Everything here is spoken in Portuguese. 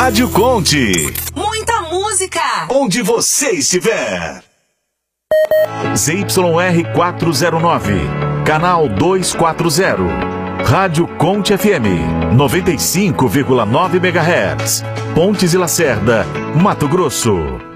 Rádio Conte. Muita música. Onde você estiver. ZYR 409, canal 240. Rádio Conte FM, 95,9 MHz. Pontes e Lacerda, Mato Grosso.